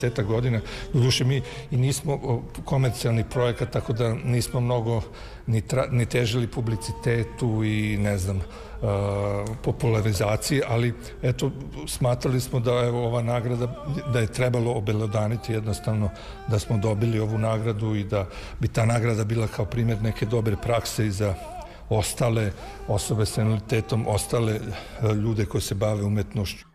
10 godina. Doduše mi i nismo komercijalni projekat, tako da nismo mnogo ni težili publicitetu i ne znam, popularizaciji, ali eto, smatrali smo da je ova nagrada, da je trebalo obelodaniti jednostavno da smo dobili ovu nagradu i da bi ta nagrada bila kao primjer neke dobre prakse i za ostale osobe s invaliditetom, ostale ljude koji se bave umetnošću.